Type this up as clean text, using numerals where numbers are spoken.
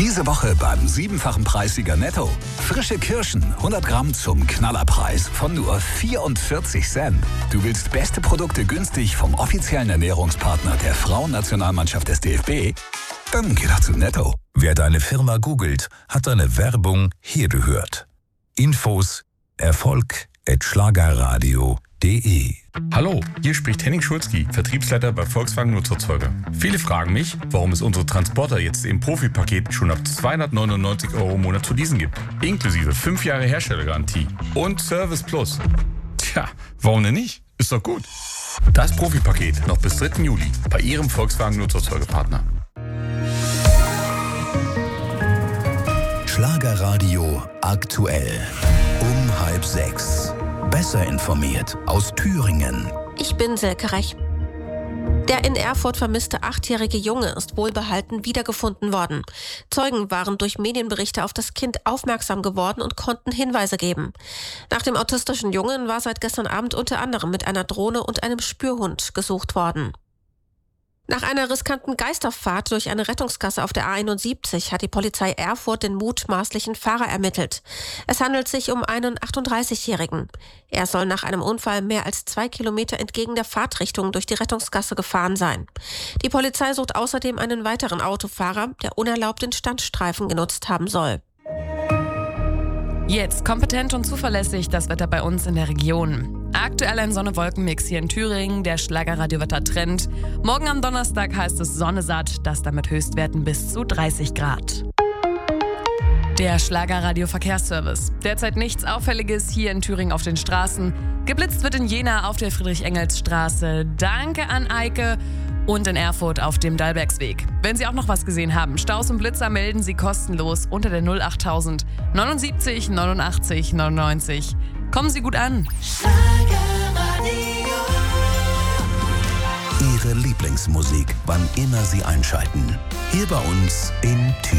Diese Woche beim 7-fachen Preissieger Netto. Frische Kirschen, 100 Gramm zum Knallerpreis von nur 44 Cent. Du willst beste Produkte günstig vom offiziellen Ernährungspartner der Frauennationalmannschaft des DFB? Dann geh doch zu Netto. Wer deine Firma googelt, hat deine Werbung hier gehört. Infos erfolg@schlagerradio.de. Hallo, hier spricht Henning Schulzki, Vertriebsleiter bei Volkswagen Nutzerzeuger. Viele fragen mich, warum es unsere Transporter jetzt im Profi-Paket schon ab 299 € im Monat zu leasen gibt. Inklusive 5 Jahre Herstellergarantie und Service Plus. Tja, warum denn nicht? Ist doch gut. Das Profi-Paket noch bis 3. Juli bei Ihrem Volkswagen Nutzerzeugerpartner. Schlagerradio aktuell. Um 5:30. Besser informiert aus Thüringen. Ich bin Silke Rech. Der in Erfurt vermisste 8-jährige Junge ist wohlbehalten wiedergefunden worden. Zeugen waren durch Medienberichte auf das Kind aufmerksam geworden und konnten Hinweise geben. Nach dem autistischen Jungen war seit gestern Abend unter anderem mit einer Drohne und einem Spürhund gesucht worden. Nach einer riskanten Geisterfahrt durch eine Rettungsgasse auf der A71 hat die Polizei Erfurt den mutmaßlichen Fahrer ermittelt. Es handelt sich um einen 38-Jährigen. Er soll nach einem Unfall mehr als 2 Kilometer entgegen der Fahrtrichtung durch die Rettungsgasse gefahren sein. Die Polizei sucht außerdem einen weiteren Autofahrer, der unerlaubt den Standstreifen genutzt haben soll. Jetzt kompetent und zuverlässig das Wetter bei uns in der Region. Aktuell ein Sonne-Wolken-Mix hier in Thüringen, der Schlagerradio-Wetter-Trend. Morgen am Donnerstag heißt es Sonne satt, das damit Höchstwerten bis zu 30 Grad. Der Schlagerradio-Verkehrsservice. Derzeit nichts Auffälliges hier in Thüringen auf den Straßen. Geblitzt wird in Jena auf der Friedrich-Engels-Straße. Danke an Eike. Und in Erfurt auf dem Dalbergsweg. Wenn Sie auch noch was gesehen haben, Staus und Blitzer melden Sie kostenlos unter der 08000 79 89 99. Kommen Sie gut an. Ihre Lieblingsmusik, wann immer Sie einschalten. Hier bei uns in Thüringen.